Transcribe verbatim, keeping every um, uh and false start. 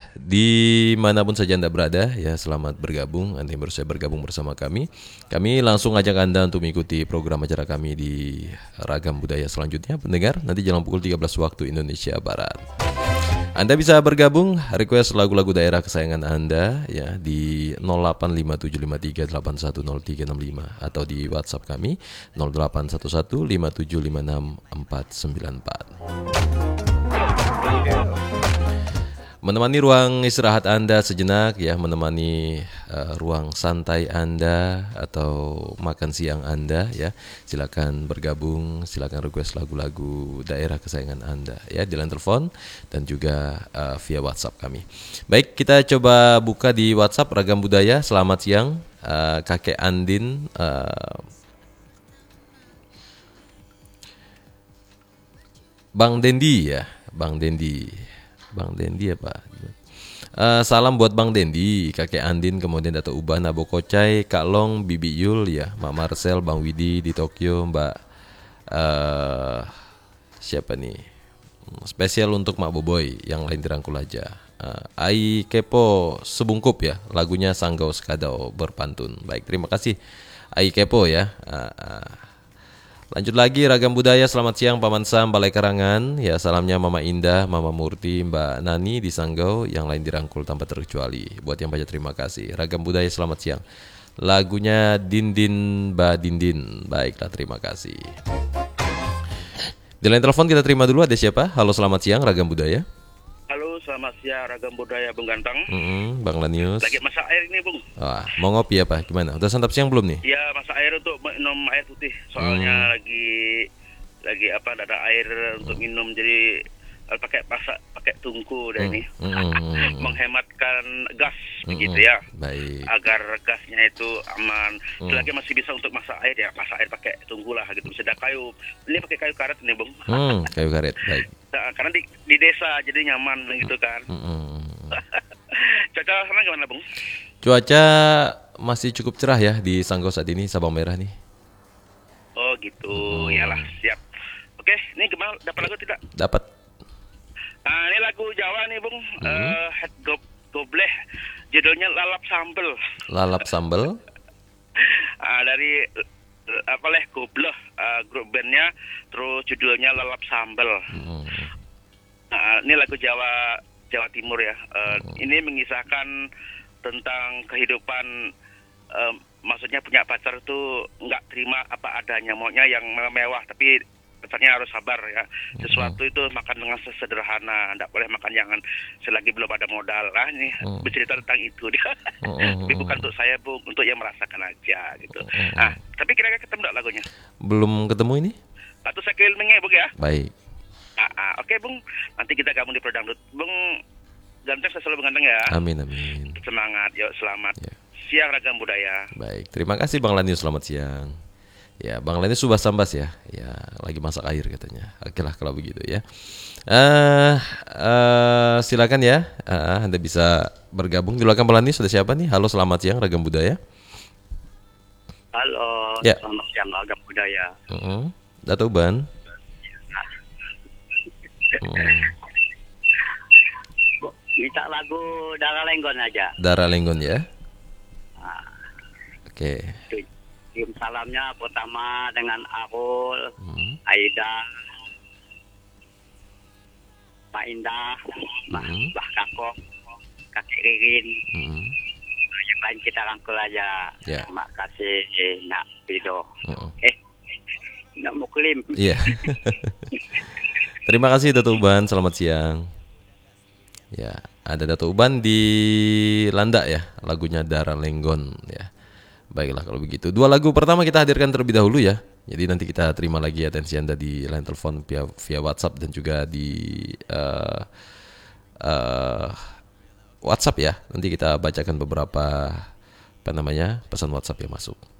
dimanapun saja Anda berada, ya selamat bergabung. Anda yang baru saja bergabung bersama kami. Kami langsung ajak Anda untuk mengikuti program acara kami di Ragam Budaya selanjutnya. Pendengar, nanti jam pukul tiga belas waktu Indonesia Barat. Anda bisa bergabung, request lagu-lagu daerah kesayangan Anda ya di nol delapan lima tujuh lima tiga delapan satu nol tiga enam lima atau di WhatsApp kami nol delapan satu satu lima tujuh lima enam empat sembilan empat. Menemani ruang istirahat Anda sejenak ya, menemani uh, ruang santai Anda atau makan siang Anda ya. Silakan bergabung, silakan request lagu-lagu daerah kesayangan Anda ya di line telepon dan juga uh, via WhatsApp kami. Baik, kita coba buka di WhatsApp Ragam Budaya. Selamat siang uh, Kakek Andin, uh, Bang Dendi ya, Bang Dendi. Bang Dendi apa? Uh, salam buat Bang Dendi, Kakek Andin, kemudian Dato' Uban, Abo Kocai, Kak Long, Bibi Yul ya, Mak Marcel, Bang Widi di Tokyo, Mbak uh, siapa nih? Spesial untuk Mak Boboy, yang lain dirangkul aja. Uh, Ai Kepo sebungkup ya, lagunya Sanggau Sekadau berpantun. Baik, terima kasih Ai Kepo ya. Uh, uh. Lanjut lagi Ragam Budaya. Selamat siang Paman Sam, Balai Karangan. Ya, salamnya Mama Indah, Mama Murti, Mbak Nani di Sanggau, yang lain dirangkul tanpa terkecuali. Buat yang baca terima kasih. Ragam Budaya selamat siang. Lagunya Dindin Mbak Dindin. Baiklah, terima kasih. Di line telepon kita terima dulu, ada siapa? Halo, selamat siang Ragam Budaya. Halo, selamat siang Ragam Budaya Bung Ganteng. Mm-hmm, Bang Lanius. Lagi masak air ini Bung. Wah, mau ngopi apa? Gimana? Udah santap siang belum nih? Ya, masak air untuk minum air putih. Soalnya hmm. lagi lagi apa? Ada air untuk minum, jadi pakai pasak pakai tungku deh ini. Hmm. Hmm. Menghematkan gas hmm. begitu ya. Baik. Agar gasnya itu aman. Hmm. Selagi masih bisa untuk masak air ya, masak air pakai tungku lah gitu. Bisa ada kayu. Ini pakai kayu karet ini Bung. Hmm, kayu karet. Baik. Nah, karena di, di desa jadi nyaman gitu kan. Hmm. Cuaca sana gimana Bung? Cuaca masih cukup cerah ya di Sanggau saat ini, Sabang Merah nih. Oh gitu, hmm. Yalah, siap. Oke, ini gimana? Dapat lagu tidak? Dapat. Nah, ini lagu Jawa nih Bung. Hmm. Uh, Head Go- Gobleh, judulnya Lalap Sambel. Lalap Sambel. uh, dari apa leh Gobleh, uh, grup bandnya, terus judulnya Lalap Sambel. Hmm. Uh, ini lagu Jawa Jawa Timur ya. Uh, hmm. Ini mengisahkan tentang kehidupan, uh, maksudnya punya pacar itu nggak terima apa adanya, maunya yang mewah, tapi pacarnya harus sabar ya. Sesuatu itu makan dengan sesederhana, nggak boleh makan yang selagi belum ada modal. Lah ini hmm. bercerita tentang itu dia. Hmm. Tapi bukan untuk saya Bung, untuk yang merasakan aja gitu. Hmm. Nah, tapi kira-kira ketemu nggak lagunya? Belum ketemu ini? Atau saya kilmingnya Bung ya? Baik. Ah, ah, oke Bung, nanti kita gabung di Prodangdut. Bung Ganteng, saya selalu ganteng ya. Amin, amin. Semangat, yuk selamat ya. Siang Ragam Budaya. Baik, terima kasih Bang Lanius, selamat siang. Ya, Bang Lanius Subah Sambas ya. Ya, lagi masak air katanya. Oke lah kalau begitu ya. Uh, uh, silakan ya, uh, Anda bisa bergabung. Di belakang Bang Lanius sudah siapa nih? Halo, selamat siang Ragam Budaya. Halo, ya. Selamat siang Ragam Budaya. Uh-huh. Dato' Uban. Hmm. Minta lagu Darah Lenggon aja. Darah Lenggon ya. Nah, Oke. Okay. Kirim salamnya pertama dengan Arul, hmm. Aida, Pak Indah, Mbak hmm. Kako, Kakek Ririn. Hmm. Yang lain kita rangkul aja. Yeah. Terima kasih Nak Pido. Uh-uh. Eh, Nak Muklim. Iya. Yeah. Terima kasih Dato' Uban, selamat siang. Ya, ada Dato' Uban di Landak ya, lagunya Darah Lenggon ya. Baiklah kalau begitu. Dua lagu pertama kita hadirkan terlebih dahulu ya. Jadi nanti kita terima lagi atensi Anda di line telepon via, via WhatsApp dan juga di uh, uh, WhatsApp ya. Nanti kita bacakan beberapa apa namanya pesan WhatsApp yang masuk.